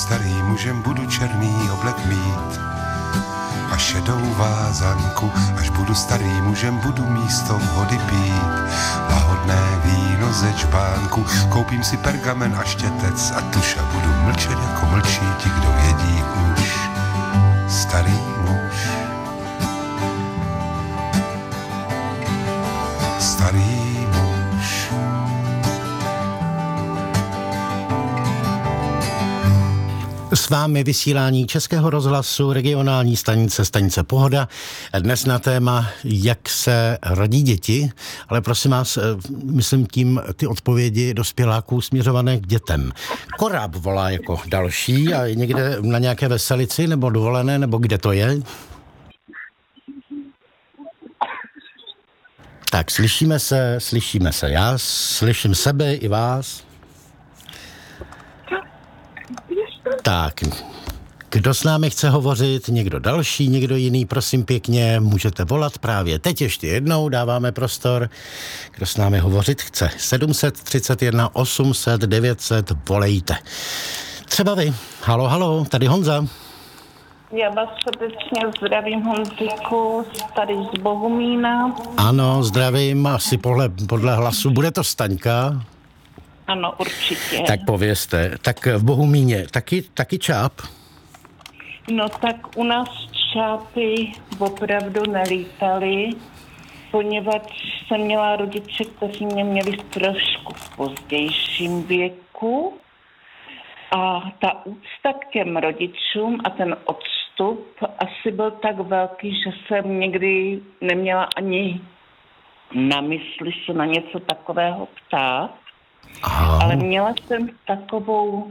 starý mužem, budu černý oblek mít a šedou vázanku. Až budu starý mužem, budu místo vody pít lahodné víno ze čbánku. Koupím si pergamen a štětec a tuš a budu mlčet jako mlčí ti, kdo vědí už. Starý muž, starý muž. S vámi vysílání Českého rozhlasu, regionální stanice Pohoda. Dnes na téma, jak se rodí děti, ale prosím vás, myslím tím ty odpovědi dospěláků směřované k dětem. Koráb volá jako další a je někde na nějaké veselici nebo dovolené, nebo kde to je? Tak, slyšíme se. Já slyším sebe i vás. Tak, kdo s námi chce hovořit, někdo další, někdo jiný, prosím pěkně, můžete volat právě teď ještě jednou, dáváme prostor, kdo s námi hovořit chce. 731 800 900, volejte. Třeba vy. Halo, tady Honza. Já vás srdečně zdravím, Honziku, tady z Bohumína. Ano, zdravím, asi podle hlasu. Bude to Staňka? Ano, určitě. Tak povězte. Tak v Bohumíně taky čáp? No tak u nás čápy opravdu nelítaly, poněvadž jsem měla rodiče, kteří mě měli trošku v pozdějším věku. A ta úcta k těm rodičům a ten odstup asi byl tak velký, že jsem někdy neměla ani na mysli se na něco takového ptát. Aha. Ale měla jsem takovou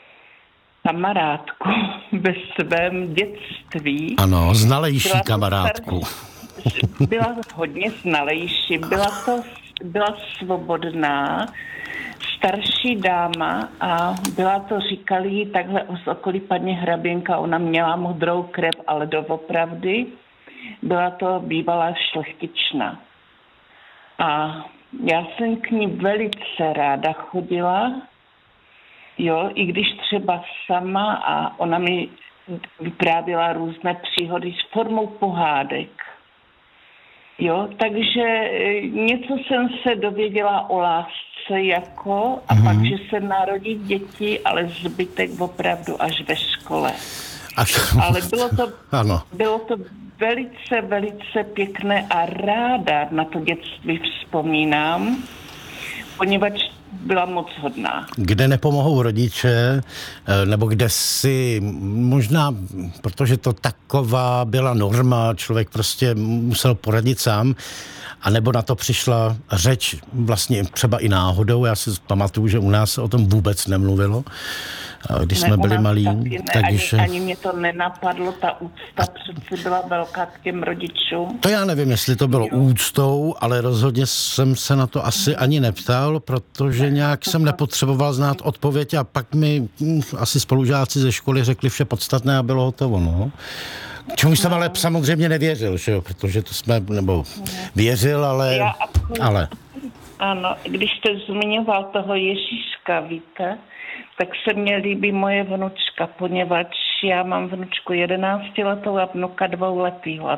kamarádku ve svém dětství. Ano, znalejší kamarádku. Byla hodně znalejší, byla svobodná, starší dáma a byla to, říkali jí takhle z okolí paní hraběnka, ona měla modrou krev, ale doopravdy byla to bývalá šlechtična. A já jsem k ní velice ráda chodila, jo, i když třeba sama a ona mi vyprávěla různé příhody s formou pohádek. Jo, takže něco jsem se dověděla o lásce jako a pak, že se narodí děti, ale zbytek opravdu až ve škole. Ale bylo to velice, velice pěkné a ráda na to dětství vzpomínám, poněvadž byla moc hodná. Kde nepomohou rodiče, nebo kde si možná, protože to taková byla norma, člověk prostě musel poradit sám, a nebo na to přišla řeč vlastně třeba i náhodou. Já si pamatuju, že u nás se o tom vůbec nemluvilo, když jsme byli malí. Takže ani mě to nenapadlo, ta úcta přeci byla velká k těm rodičům. To já nevím, jestli to bylo úctou, ale rozhodně jsem se na to asi ani neptal, protože nějak jsem nepotřeboval znát odpověď a pak mi asi spolužáci ze školy řekli vše podstatné a bylo hotovo, no. Čemu jsem ale samozřejmě nevěřil, že jo, protože to jsme, nebo věřil, ale... Ano, když jste zmiňoval toho Ježíška, víte, tak se mně líbí moje vnučka, poněvadž já mám vnučku 11letou a vnuka 2letýho.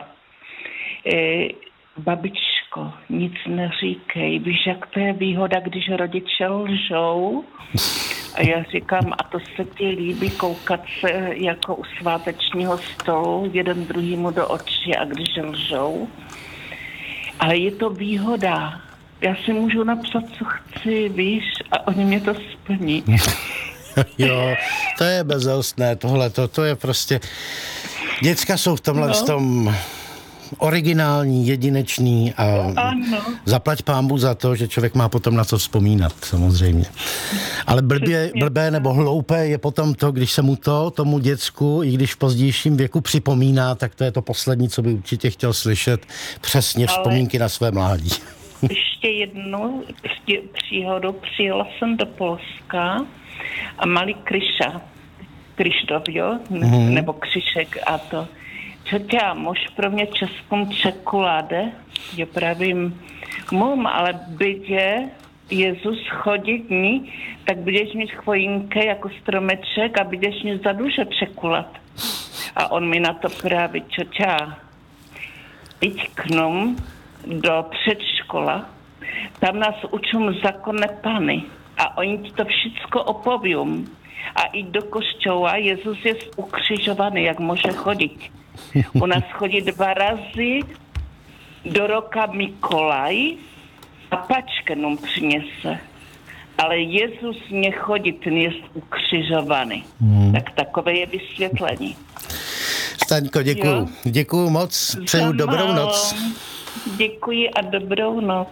Babičko, nic neříkej, víš, jak to je výhoda, když rodiče lžou? A já říkám, a to se ti líbí koukat se jako u svátečního stolu, jeden druhýmu do očí, a když lžou. Ale je to výhoda. Já si můžu napsat, co chci, víš, a oni mě to splní. Jo, to je bezelstné, tohle, to je prostě... Děcka jsou v tomhle tom originální, jedinečný a zaplať pánbu za to, že člověk má potom na co vzpomínat, samozřejmě. Ale blbé nebo hloupé je potom to, když se mu tomu děcku, i když v pozdějším věku připomíná, tak to je to poslední, co by určitě chtěl slyšet, přesně vzpomínky na své mládí. Ještě jednu příhodu, přijela jsem do Polska a malý Krištof, jo, nebo Křišek a to. Co tě, mož pro mě českou čokoláde? Já pravím, ale bydě, Jezus chodit ní, tak budeš mít chvojinke jako stromeček a budeš mě za duše překulat. A on mi na to právě čočá. Jď k nám do předškola, tam nás učím zákonné pány a oni ti to všecko opověm. A i do košťova Jezus je ukřižovaný, jak může chodit. U nás chodí 2 razy do roka Mikolaj a pačke nám přinese. Ale Jezus nechodí, ten je ukřižovaný. Tak takové je vysvětlení. Staňko, děkuju. Jo? Děkuju moc, přeju dobrou noc. Děkuji a dobrou noc.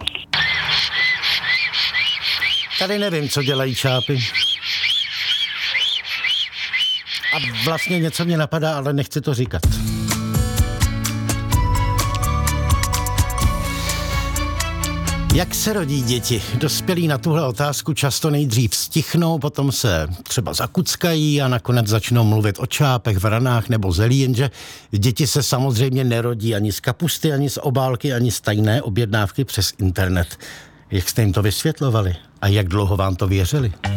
Tady nevím, co dělají čápy. A vlastně něco mě napadá, ale nechci to říkat. Jak se rodí děti? Dospělí na tuhle otázku často nejdřív stichnou, potom se třeba zakuckají a nakonec začnou mluvit o čápech, vranách nebo zelí, jenže děti se samozřejmě nerodí ani z kapusty, ani z obálky, ani z tajné objednávky přes internet. Jak jste jim to vysvětlovali? A jak dlouho vám to věřili?